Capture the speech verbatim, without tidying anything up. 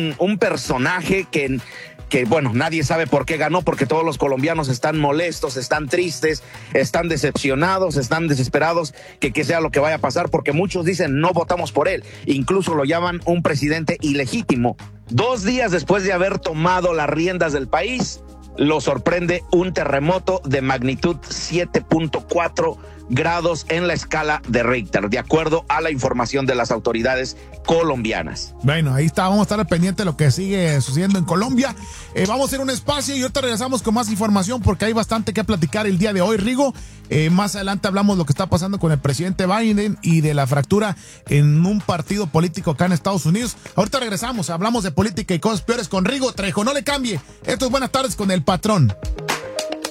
un, un personaje que... que bueno, nadie sabe por qué ganó, porque todos los colombianos están molestos, están tristes, están decepcionados, están desesperados que, que sea lo que vaya a pasar, porque muchos dicen no votamos por él, incluso lo llaman un presidente ilegítimo. Dos días después de haber tomado las riendas del país, lo sorprende un terremoto de magnitud siete punto cuatro grados en la escala de Richter, de acuerdo a la información de las autoridades colombianas. Bueno, ahí está, vamos a estar al pendiente de lo que sigue sucediendo en Colombia. Eh, vamos a ir a un espacio y ahorita regresamos con más información porque hay bastante que platicar el día de hoy, Rigo. Eh, más adelante hablamos de lo que está pasando con el presidente Biden y de la fractura en un partido político acá en Estados Unidos. Ahorita regresamos, hablamos de política y cosas peores con Rigo Trejo. No le cambie. Esto es Buenas Tardes con el Patrón.